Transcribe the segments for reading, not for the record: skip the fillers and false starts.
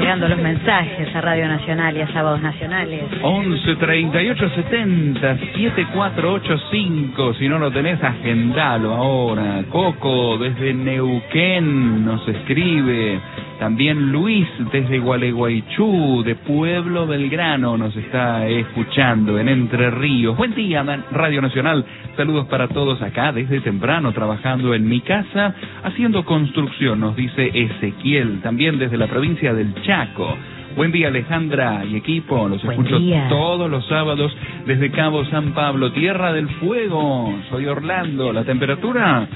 llegando los mensajes a Radio Nacional y a Sábados Nacionales. 11 38 70 7485. Si no lo tenés, agendalo ahora. Coco desde Neuquén nos escribe. También Luis desde Gualeguaychú, de Pueblo Belgrano, nos está escuchando en Entre Ríos. Buen día, Radio Nacional. Saludos para todos acá desde temprano, trabajando en mi casa, haciendo construcción, nos dice Ezequiel. También desde la provincia del Chaco. Buen día, Alejandra y equipo. Los escucho todos los sábados desde Cabo San Pablo, Tierra del Fuego. Soy Orlando. La temperatura,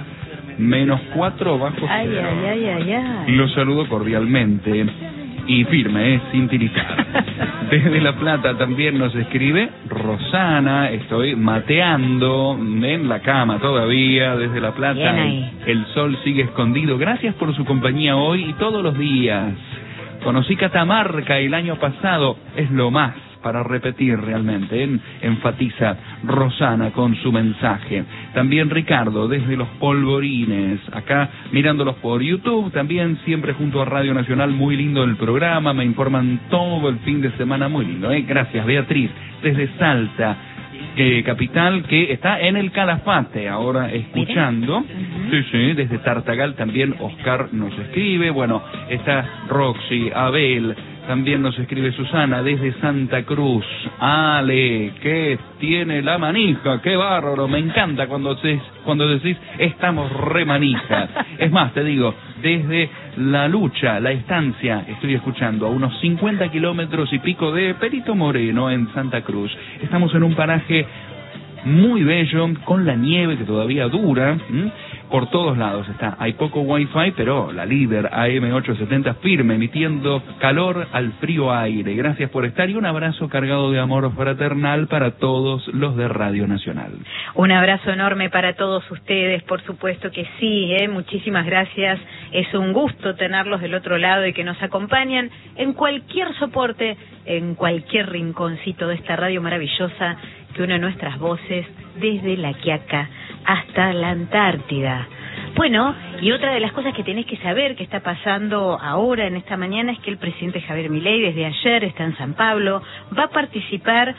-4 bajo cero. Ay. Los saludo cordialmente y firme, sin tiritar. Desde La Plata también nos escribe Rosana. Estoy mateando en la cama todavía desde La Plata. El sol sigue escondido. Gracias por su compañía hoy y todos los días. Conocí Catamarca el año pasado. Es lo más para repetir realmente, enfatiza Rosana con su mensaje. También Ricardo desde Los Polvorines, acá mirándolos por YouTube, también siempre junto a Radio Nacional. Muy lindo el programa, me informan todo el fin de semana, muy lindo, Gracias. Beatriz desde Salta, capital, que está en el Calafate ahora escuchando. Sí, desde Tartagal también Oscar nos escribe. Bueno, está Roxy, Abel. También nos escribe Susana desde Santa Cruz. Ale, que tiene la manija, qué bárbaro. Me encanta cuando decís estamos re manija. Es más, te digo, desde La Lucha, La Estancia, estoy escuchando a unos 50 kilómetros y pico de Perito Moreno en Santa Cruz. Estamos en un paraje muy bello, con la nieve que todavía dura. Por todos lados está. Hay poco wifi, pero la líder AM870 firme, emitiendo calor al frío aire. Gracias por estar y un abrazo cargado de amor fraternal para todos los de Radio Nacional. Un abrazo enorme para todos ustedes, por supuesto que sí, muchísimas gracias. Es un gusto tenerlos del otro lado y que nos acompañan en cualquier soporte, en cualquier rinconcito de esta radio maravillosa que une nuestras voces desde La Quiaca hasta la Antártida. Bueno, y otra de las cosas que tenés que saber que está pasando ahora en esta mañana es que el presidente Javier Milei desde ayer está en San Pablo, va a participar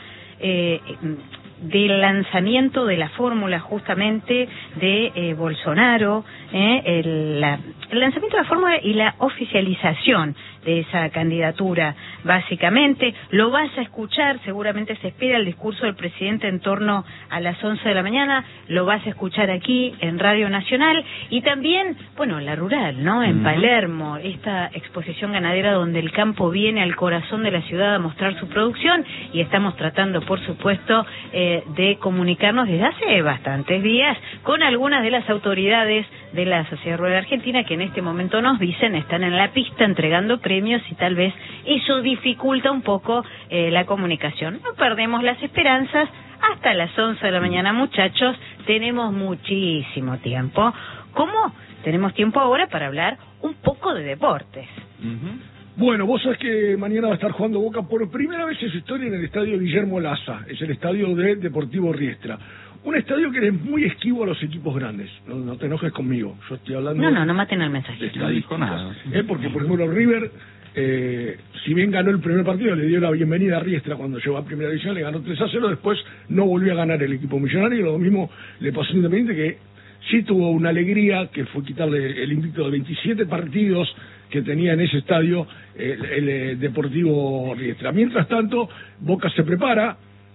del lanzamiento de la fórmula justamente de Bolsonaro, el lanzamiento de la fórmula y la oficialización de esa candidatura. Básicamente lo vas a escuchar, seguramente se espera el discurso del presidente en torno a las 11 de la mañana, lo vas a escuchar aquí en Radio Nacional y también, bueno, la rural, ¿no? En Palermo, esta exposición ganadera donde el campo viene al corazón de la ciudad a mostrar su producción y estamos tratando, por supuesto, de comunicarnos desde hace bastantes días con algunas de las autoridades de la Sociedad Rural Argentina que en este momento nos dicen están en la pista entregando premios y tal vez eso dificulta un poco la comunicación. No perdemos las esperanzas. Hasta las 11 de la mañana, muchachos, tenemos muchísimo tiempo. ¿Cómo? Tenemos tiempo ahora para hablar un poco de deportes. Bueno, vos sabés que mañana va a estar jugando Boca por primera vez en su historia en el estadio Guillermo Laza. Es el estadio de Deportivo Riestra. Un estadio que es muy esquivo a los equipos grandes. No te enojes conmigo. Yo estoy hablando... No maten al mensaje. No dijo nada. Porque, por ejemplo, River, si bien ganó el primer partido, le dio la bienvenida a Riestra cuando llegó a Primera División, le ganó 3-0, después no volvió a ganar el equipo millonario, y lo mismo le pasó a Independiente, que sí tuvo una alegría, que fue quitarle el invicto de 27 partidos que tenía en ese estadio el Deportivo Riestra. Mientras tanto, Boca se prepara...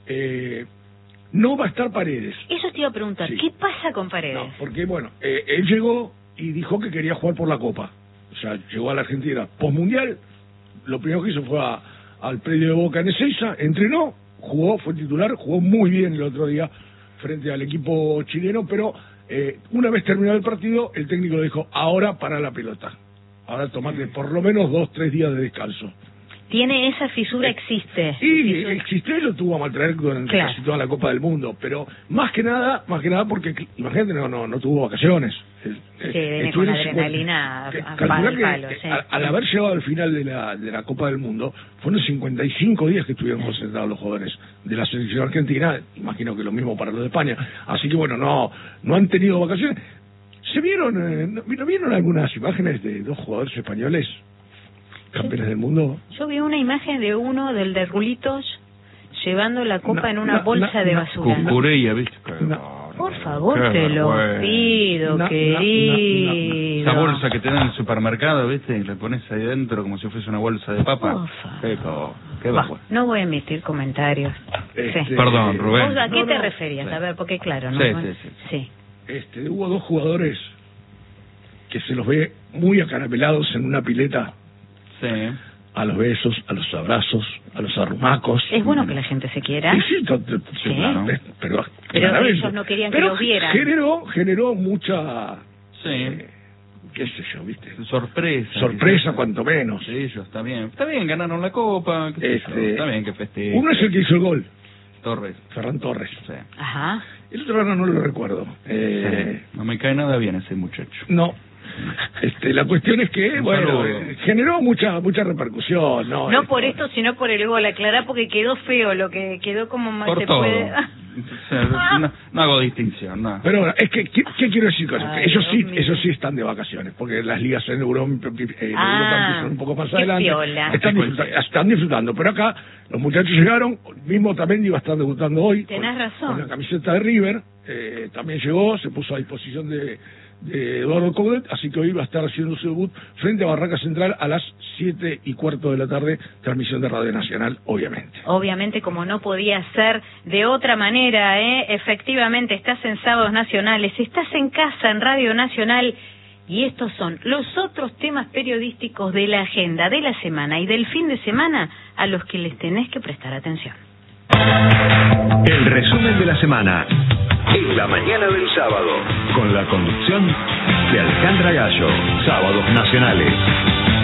no va a estar Paredes. Eso te iba a preguntar, sí. ¿Qué pasa con Paredes? No, porque bueno, él llegó y dijo que quería jugar por la Copa. O sea, llegó a la Argentina postmundial, lo primero que hizo fue al predio de Boca en Ezeiza, entrenó, jugó, fue titular, jugó muy bien el otro día frente al equipo chileno, pero una vez terminado el partido, el técnico le dijo, ahora para la pelota. Ahora tomate por lo menos 2-3 días de descanso. Tiene esa fisura, existe. Y existe, lo tuvo a maltraer durante casi toda la Copa del Mundo, pero más que nada porque, imagínate, no tuvo vacaciones. Viene con adrenalina a palo, sí. Al haber llegado al final de la Copa del Mundo, fueron 55 días que estuvieron concentrados los jugadores de la selección argentina, imagino que lo mismo para los de España, así que bueno, no han tenido vacaciones. ¿Se vieron algunas imágenes de dos jugadores españoles? campeones del mundo. Yo vi una imagen de uno del de Rulitos llevando la copa en una bolsa de basura. Cucurella, ¿viste? Por favor, te lo pido, querido. Esa bolsa que te dan en el supermercado, ¿viste? Y la pones ahí adentro como si fuese una bolsa de papa. Qué bajo. No voy a emitir comentarios. Sí. Perdón, Rubén. ¿Vos a qué te referías? A ver, porque claro, ¿no? Sí. Hubo 2 jugadores que se los ve muy acaramelados en una pileta. Sí. A los besos, a los abrazos, a los arrumacos. Es bueno que la gente se quiera. Sí, claro. Pero ellos no querían que lo vieran. Generó mucha... Sí. Qué sé yo, ¿viste? Sorpresa, cuanto menos. Sí, está bien. Está bien, ganaron la copa. Está bien que festejen. Uno es el que hizo el gol. Ferran Torres. Sí. Ajá. El otro no lo recuerdo. No me cae nada bien ese muchacho. No. La cuestión es que, generó mucha repercusión, ¿no? No por esto, sino por el gol. Aclará porque quedó feo, lo que quedó como más por se todo. puede... No hago distinción, no. Pero bueno, es que, ¿qué quiero decir con eso? Ellos sí están de vacaciones, porque las ligas en Europa son un poco más adelante. Están disfrutando, pero acá los muchachos llegaron, mismo también iba a estar debutando hoy. Tenés razón. Con la camiseta de River, también llegó, se puso a disposición de Eduardo Coudet, así que hoy va a estar haciendo su debut frente a Barraca Central a las 7:15 de la tarde, transmisión de Radio Nacional, obviamente. Obviamente, como no podía ser de otra manera, efectivamente, estás en Sábados Nacionales, estás en casa en Radio Nacional, y estos son los otros temas periodísticos de la agenda de la semana y del fin de semana a los que les tenés que prestar atención. El resumen de la semana en la mañana del sábado, con la conducción de Alejandra Gallo. Sábados Nacionales.